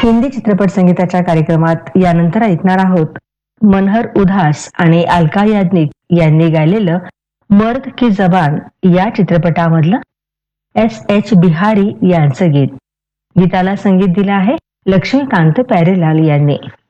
हिंदी चित्रपट संगीताच्या कार्यक्रमात यानंतर ऐकणार आहोत मनहर उधास आणि अलका याज्ञिक यांनी गायलेलं मर्द की जबान या चित्रपटामधलं S.H. बिहारी यांचं गीत. गीताला संगीत दिलं आहे लक्ष्मीकांत प्यारेलाल यांनी.